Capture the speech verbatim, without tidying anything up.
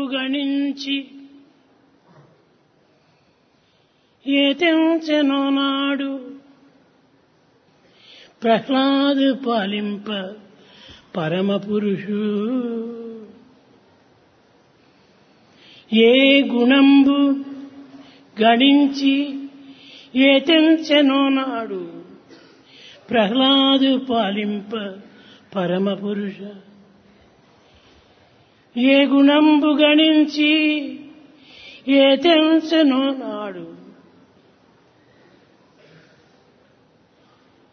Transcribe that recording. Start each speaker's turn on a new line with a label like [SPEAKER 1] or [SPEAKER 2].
[SPEAKER 1] గణించి ఏతెంచెనో నాడు ప్రహ్లాదు పాలింప పరమ పురుషు ఏ గుణంబు గణించి ఏతెంచెనో నాడు ప్రహ్లాదు పాలింప పరమ పురుష ఏ గుణంబు గణించి ఏతెంచెనో నాడు